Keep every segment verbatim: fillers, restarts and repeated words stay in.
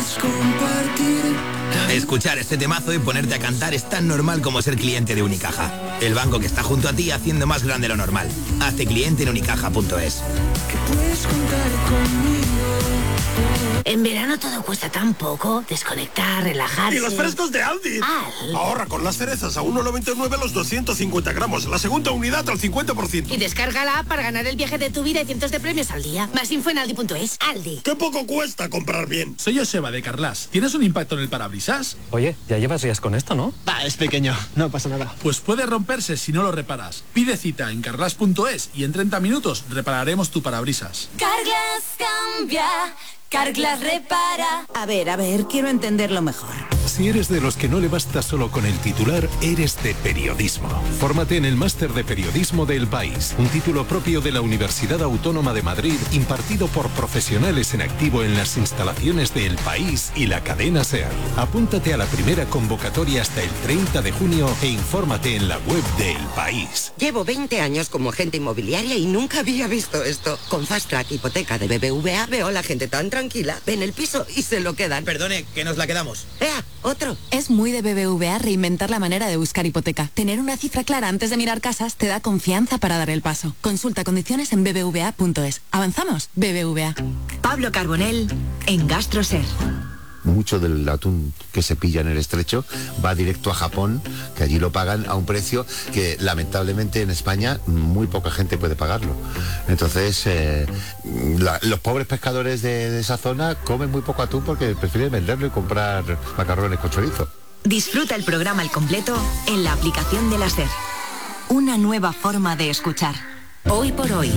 Escuchar este temazo y ponerte a cantar es tan normal como ser cliente de Unicaja. El banco que está junto a ti haciendo más grande lo normal. Hazte cliente en unicaja punto es. En verano todo cuesta tan poco. Desconectar, relajarse. ¡Y los frescos de Aldi! Aldi. Ahorra con las cerezas a uno noventa y nueve los doscientos cincuenta gramos. La segunda unidad al cincuenta por ciento. Y descarga la app para ganar el viaje de tu vida y cientos de premios al día. Más info en aldi punto es. Aldi. ¡Qué poco cuesta comprar bien! Soy Joseba de Carlas. ¿Tienes un impacto en el parabrisas? Oye, ya llevas días con esto, ¿no? Va, es pequeño, no pasa nada. Pues puede romperse si no lo reparas. Pide cita en carlas punto es y en treinta minutos repararemos tu parabrisas. Carglass cambia, Carglass repara. A ver, a ver, quiero entenderlo mejor. Si eres de los que no le basta solo con el titular, eres de periodismo. Fórmate en el Máster de Periodismo del País, un título propio de la Universidad Autónoma de Madrid, impartido por profesionales en activo en las instalaciones de El País y la cadena SER. Apúntate a la primera convocatoria hasta el treinta de junio e infórmate en la web de El País. Llevo veinte años como agente inmobiliaria y nunca había visto esto. Con Fast Track Hipoteca de B B V A veo a la gente tan tranquila, ven el piso y se lo quedan. Perdone, que nos la quedamos. ¡Ea! Otro. Es muy de B B V A reinventar la manera de buscar hipoteca. Tener una cifra clara antes de mirar casas te da confianza para dar el paso. Consulta condiciones en b b v a punto es. ¿Avanzamos? B B V A. Pablo Carbonell en GastroSer. Mucho del atún que se pilla en el estrecho va directo a Japón, que allí lo pagan a un precio que lamentablemente en España muy poca gente puede pagarlo. Entonces eh, la, los pobres pescadores de, de esa zona comen muy poco atún porque prefieren venderlo y comprar macarrones con chorizo. Disfruta el programa al completo en la aplicación de la SER. Una nueva forma de escuchar. Hoy por hoy.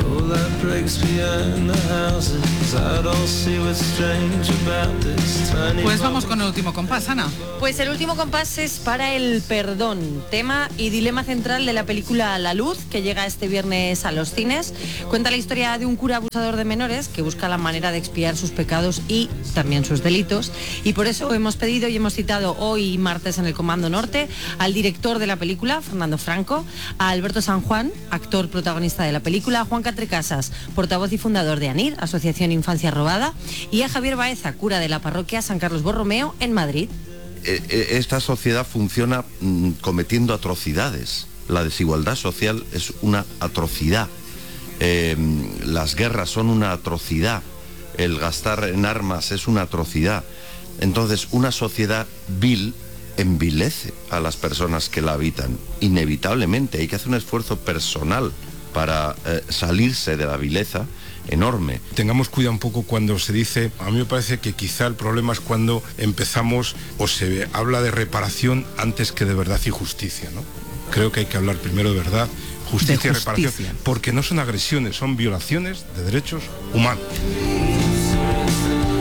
Pues vamos con el último compás, Ana. Pues el último compás es para el perdón, tema y dilema central de la película La Luz, que llega este viernes a los cines. Cuenta la historia de un cura abusador de menores que busca la manera de expiar sus pecados y también sus delitos. Y por eso hemos pedido y hemos citado hoy martes en el Comando Norte al director de la película, Fernando Franco, a Alberto San Juan, actor protagonista de la película, a Juan Catrecasas, portavoz y fundador de ANIR, Asociación Infancia Robada, y a Javier Baeza, cura de la parroquia San Carlos Borromeo en Madrid. Esta sociedad funciona mmm, cometiendo atrocidades. La desigualdad social es una atrocidad. Eh, las guerras son una atrocidad. El gastar en armas es una atrocidad. Entonces, una sociedad vil envilece a las personas que la habitan. Inevitablemente hay que hacer un esfuerzo personal para eh, salirse de la vileza enorme. Tengamos cuidado un poco cuando se dice, a mí me parece que quizá el problema es cuando empezamos o se habla de reparación antes que de verdad y justicia, ¿no? Creo que hay que hablar primero de verdad, justicia, de y reparación, porque no son agresiones, son violaciones de derechos humanos.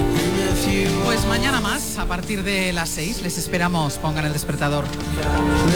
Pues mañana más, a partir de las seis, les esperamos, pongan el despertador.